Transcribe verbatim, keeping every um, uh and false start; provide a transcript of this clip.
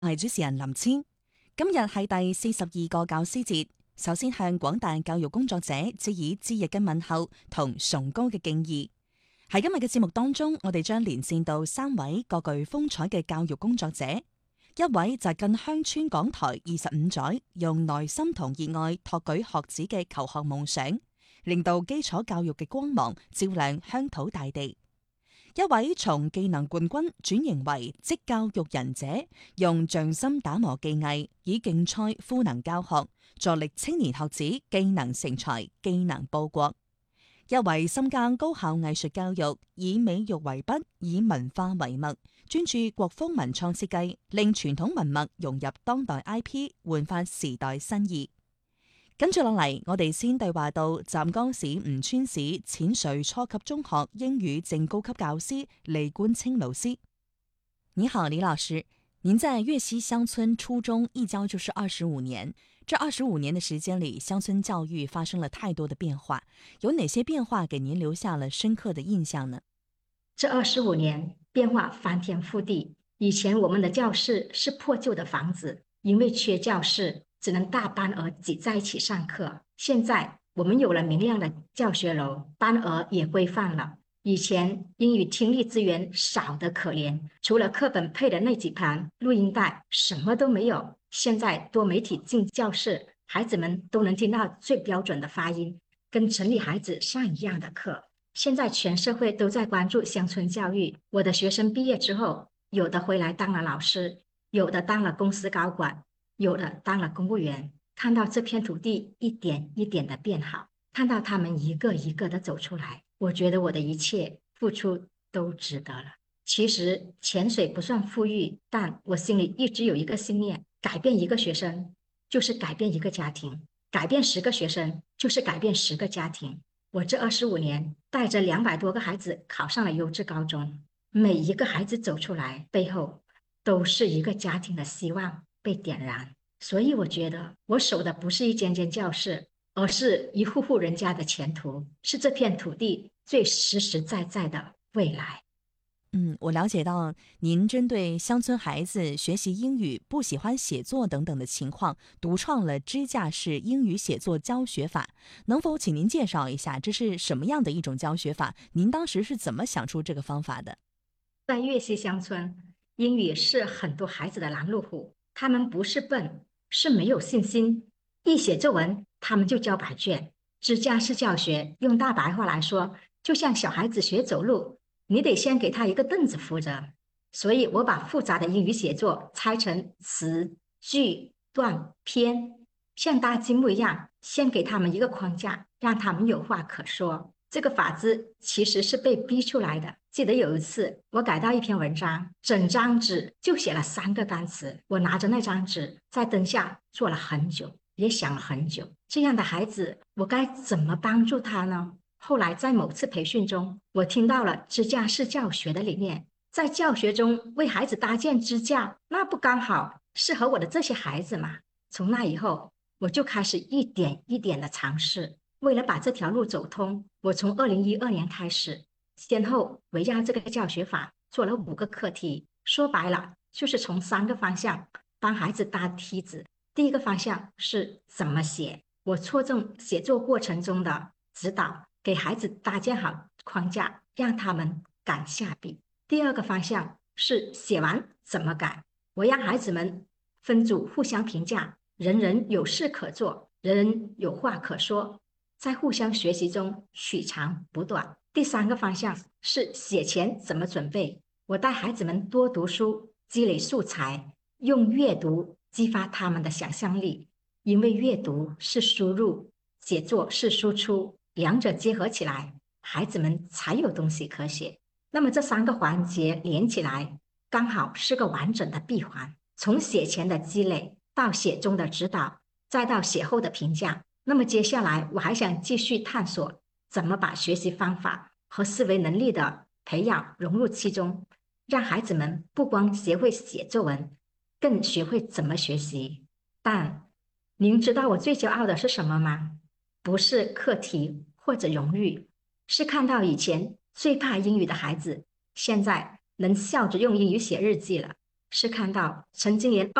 我係主持人林千。今日係第四十二個教師節，首先向廣大教育工作者致以節日嘅問候同崇高嘅敬意。喺今日嘅節目當中，我哋將連線到三位各具風采嘅教育工作者。一位就係近鄉村港台二十五載，用耐心同熱愛托舉學子嘅求學夢想，令到基礎教育嘅光芒照亮鄉土大地。一位從技能冠軍轉型為職教育人者，用匠心打磨技藝，以競賽賦能教學，助力青年學子技能成才、技能報國。一位深耕高校藝術教育，以美育為筆，以文化為墨，專注國風文創設計，令傳統文物融入當代 I P， 煥發時代新意。跟住落嚟，我哋先對話到湛江市吳川市淺水初級中學英語正高級教師李冠清老師。你好，李老師，您在粵西鄉村初中一教就是二十五年，這二十五年的時間裏，鄉村教育發生了太多的變化，有哪些變化給您留下了深刻的印象呢？ 這二十五年變化翻天覆地，以前我們的教室是破舊的房子，因為缺教室，只能大班額擠在一起上課。現在我們有了明亮的教學樓，班額也規範了。以前英語聽力資源少得可憐，除了課本配的那幾盤錄音帶，什麼都沒有。現在多媒體進教室，孩子們都能聽到最標準的發音，跟城裡孩子上一樣的課。現在全社會都在關注鄉村教育。我的學生畢業之後，有的回來當了老師，有的當了公司高管，有的當了公務員。看到這片土地一點一點的變好，看到他們一個一個的走出來，我覺得我的一切付出都值得了。其實潛水不算富裕，但我心裡一直有一個信念，改變一個學生就是改變一個家庭，改變十個學生就是改變十個家庭。我這二十五年帶着兩百多個孩子考上了優質高中，每一個孩子走出來背後都是一個家庭的希望被點燃。所以我覺得我守的不是一間間教室，而是一戶戶人家的前途，是這片土地最實實在在的未來。 嗯，我了解到您針對鄉村孩子學習英語不喜歡寫作等等的情況，獨創了支架式英語寫作教學法。能否請您介紹一下這是什麼樣的一種教學法？您當時是怎麼想出這個方法的？ 在粵西鄉村，英語是很多孩子的攔路虎，他們不是笨，是沒有信心，一寫作文他們就交白卷。支架式教學用大白話來說，就像小孩子學走路，你得先給他一個凳子扶着。所以我把複雜的英語寫作拆成詞、句、段、篇，像搭積木一樣，先給他們一個框架，讓他們有話可說。這個法子其實是被逼出來的。記得有一次我改到一篇文章，整張紙就寫了三個單詞，我拿着那張紙在燈下坐了很久，也想了很久，這樣的孩子我該怎麼幫助他呢？後來在某次培訓中，我聽到了支架式教學的理念，在教學中為孩子搭建支架，那不剛好適合我的這些孩子嗎？從那以後我就開始一點一點的嘗試。為了把這條路走通，我從二零一二年開始，先後圍繞這個教學法做了五個課題。說白了，就是從三個方向幫孩子搭梯子。第一個方向是怎麼寫，我戳中寫作過程中的指導，給孩子搭建好框架，讓他們敢下筆。第二個方向是寫完怎麼改，我讓孩子們分組互相評價，人人有事可做，人人有話可說，在互相學習中取長補短。第三個方向是寫前怎麼準備，我帶孩子們多讀書，積累素材，用閱讀激發他們的想象力，因為閱讀是輸入，寫作是輸出，兩者結合起來，孩子們才有東西可寫。那麼這三個環節連起來，剛好是個完整的閉環，從寫前的積累到寫中的指導，再到寫後的評價。那麼接下來我還想繼續探索怎麼把學習方法和思維能力的培養融入其中，讓孩子們不光學會寫作文，更學會怎麼學習。但您知道我最驕傲的是什麼嗎？不是課題或者榮譽，是看到以前最怕英語的孩子，現在能笑着用英語寫日記了。 是看到曾经连